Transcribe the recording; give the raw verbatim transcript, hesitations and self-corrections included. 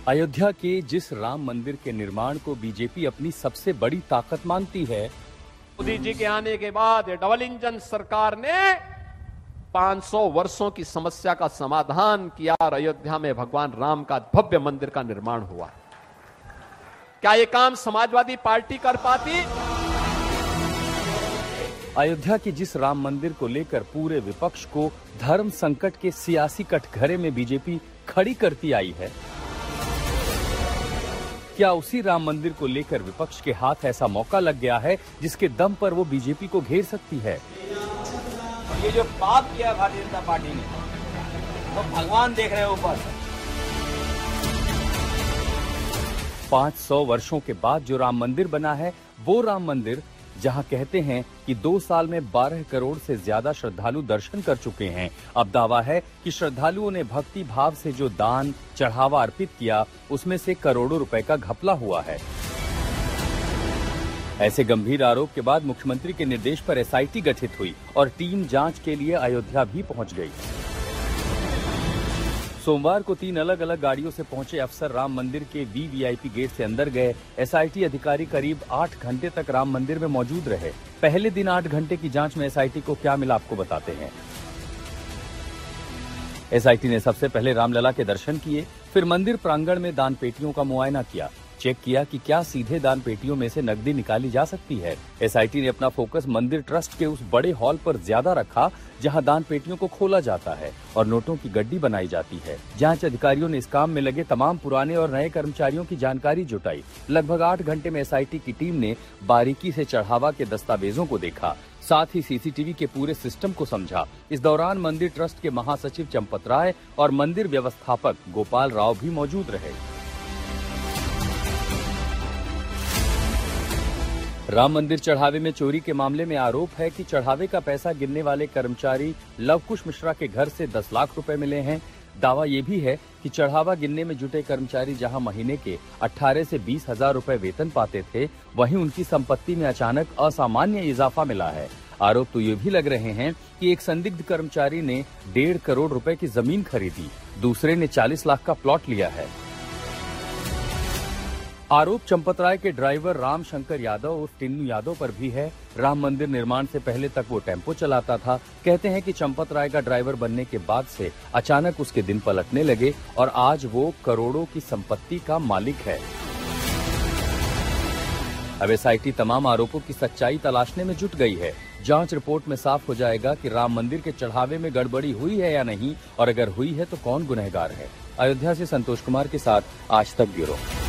अयोध्या के जिस राम मंदिर के निर्माण को बीजेपी अपनी सबसे बड़ी ताकत मानती है, मोदी जी के आने के बाद डबल इंजन सरकार ने पाँच सौ वर्षों की समस्या का समाधान किया और अयोध्या में भगवान राम का भव्य मंदिर का निर्माण हुआ। क्या यह काम समाजवादी पार्टी कर पाती? अयोध्या के जिस राम मंदिर को लेकर पूरे विपक्ष को धर्म संकट के सियासी कटघरे में बीजेपी खड़ी करती आई है, क्या उसी राम मंदिर को लेकर विपक्ष के हाथ ऐसा मौका लग गया है जिसके दम पर वो बीजेपी को घेर सकती है? ये जो पाप किया भारतीय जनता पार्टी ने, तो भगवान देख रहे हैं ऊपर। पाँच सौ वर्षों के बाद जो राम मंदिर बना है, वो राम मंदिर जहां कहते हैं कि दो साल में बारह करोड़ से ज्यादा श्रद्धालु दर्शन कर चुके हैं। अब दावा है कि श्रद्धालुओं ने भक्ति भाव से जो दान चढ़ावा अर्पित किया, उसमें से करोड़ों रुपए का घपला हुआ है। ऐसे गंभीर आरोप के बाद मुख्यमंत्री के निर्देश पर एसआईटी गठित हुई और टीम जांच के लिए अयोध्या भी पहुंच गई। सोमवार को तीन अलग अलग गाड़ियों से पहुंचे अफसर राम मंदिर के वीवीआईपी गेट से अंदर गए। एसआईटी अधिकारी करीब आठ घंटे तक राम मंदिर में मौजूद रहे। पहले दिन आठ घंटे की जांच में एसआईटी को क्या मिला, आपको बताते हैं। एसआईटी ने सबसे पहले रामलला के दर्शन किए, फिर मंदिर प्रांगण में दान पेटियों का मुआयना किया, चेक किया कि क्या सीधे दान पेटियों में से नकदी निकाली जा सकती है। एसआईटी ने अपना फोकस मंदिर ट्रस्ट के उस बड़े हॉल पर ज्यादा रखा जहां दान पेटियों को खोला जाता है और नोटों की गड्डी बनाई जाती है। जांच अधिकारियों ने इस काम में लगे तमाम पुराने और नए कर्मचारियों की जानकारी जुटाई। लगभग आठ घंटे में एसआईटी की टीम ने बारीकी से चढ़ावा के दस्तावेजों को देखा, साथ ही सीसीटीवी के पूरे सिस्टम को समझा। इस दौरान मंदिर ट्रस्ट के महासचिव चंपत राय और मंदिर व्यवस्थापक गोपाल राव भी मौजूद रहे। राम मंदिर चढ़ावे में चोरी के मामले में आरोप है कि चढ़ावे का पैसा गिनने वाले कर्मचारी लवकुश मिश्रा के घर से दस लाख रुपए मिले हैं। दावा यह भी है कि चढ़ावा गिनने में जुटे कर्मचारी जहां महीने के अठारह से बीस हजार रुपए वेतन पाते थे, वहीं उनकी संपत्ति में अचानक असामान्य इजाफा मिला है। आरोप तो ये भी लग रहे हैं कि एक संदिग्ध कर्मचारी ने डेढ़ करोड़ रुपए की जमीन खरीदी, दूसरे ने चालीस लाख का प्लॉट लिया है। आरोप चंपत राय के ड्राइवर राम शंकर यादव और टिन्नू यादव पर भी है। राम मंदिर निर्माण से पहले तक वो टेम्पो चलाता था। कहते हैं कि चंपत राय का ड्राइवर बनने के बाद से अचानक उसके दिन पलटने लगे और आज वो करोड़ों की संपत्ति का मालिक है। अब एसआईटी तमाम आरोपों की सच्चाई तलाशने में जुट गई है। जांच रिपोर्ट में साफ हो जाएगा कि राम मंदिर के चढ़ावे में गड़बड़ी हुई है या नहीं, और अगर हुई है तो कौन गुनहगार है। अयोध्या से संतोष कुमार के साथ आज तक ब्यूरो।